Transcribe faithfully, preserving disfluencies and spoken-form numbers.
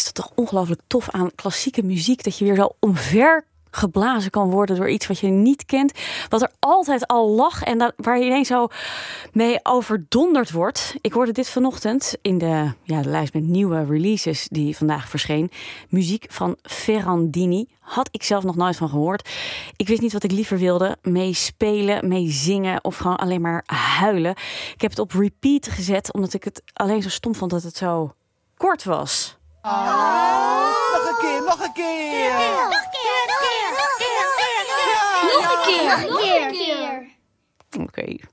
is toch ongelooflijk tof aan klassieke muziek. Dat je weer zo omver geblazen kan worden door iets wat je niet kent. Wat er altijd al lag en dat, waar je ineens zo mee overdonderd wordt. Ik hoorde dit vanochtend in de, ja, de lijst met nieuwe releases die vandaag verscheen. Muziek van Ferrandini. Had ik zelf nog nooit van gehoord. Ik wist niet wat ik liever wilde. Mee spelen, mee zingen of gewoon alleen maar huilen. Ik heb het op repeat gezet omdat ik het alleen zo stom vond dat het zo kort was. Oh. Nog een keer, nog een keer. Nog een keer, nog een keer, nog een keer. Nog een keer, nog een keer. Oké, okay.